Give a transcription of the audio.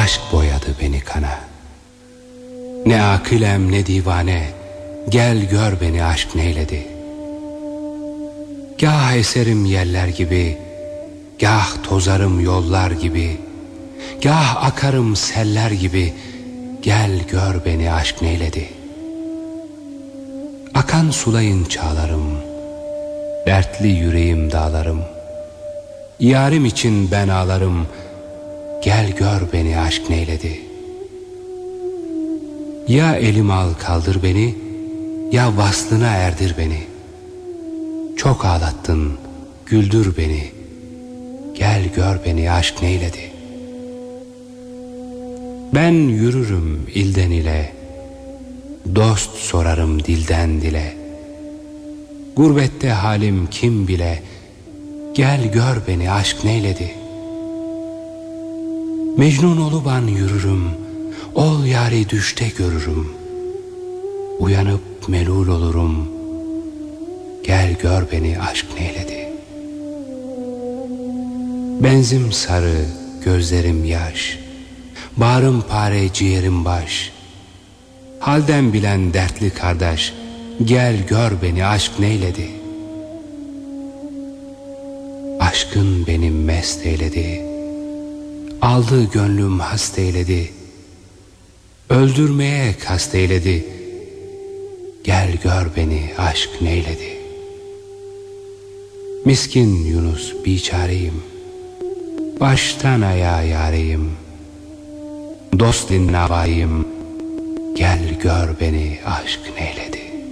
Aşk boyadı beni kana. Ne akılem ne divane, gel gör beni aşk neyledi. Gah eserim yeller gibi, gah tozarım yollar gibi, gah akarım seller gibi, gel gör beni aşk neyledi. Akan sulayın çağlarım, dertli yüreğim dağlarım. Yarim için ben ağlarım, gel gör beni aşk neyledi. Ya elim al kaldır beni, ya vaslına erdir beni. Çok ağlattın, güldür beni, gel gör beni aşk neyledi. Ben yürürüm ilden ile, dost sorarım dilden dile. Gurbette halim kim bile, gel gör beni aşk neyledi. Mecnun oluban yürürüm, ol yâri düşte görürüm. Uyanıp melul olurum, gel gör beni aşk neyledi. Benzim sarı, gözlerim yaş, bağrım pare, ciğerim baş. Halden bilen dertli kardeş, gel gör beni aşk neyledi. Aşkın benim mest eyledi, aldı gönlüm hast eyledi. Öldürmeye kast eyledi, gel gör beni aşk neyledi. Miskin Yunus biçareyim, baştan ayağa yareyim. Dost dinavayım, gel gör beni aşk neyledi.